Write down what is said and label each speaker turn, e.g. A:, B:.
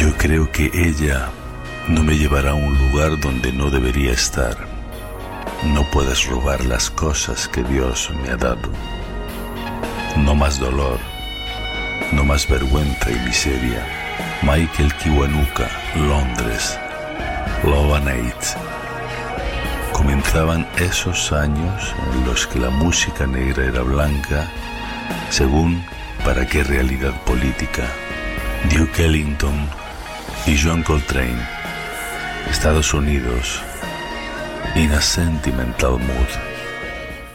A: Yo creo que ella no me llevará a un lugar donde no debería estar. No puedes robar las cosas que Dios me ha dado. No más dolor, no más vergüenza y miseria. Michael Kiwanuka, Londres, Love and Hate. Comenzaban esos años en los que la música negra era blanca, según para qué realidad política. Duke Ellington y John Coltrane, Estados Unidos, In a Sentimental Mood.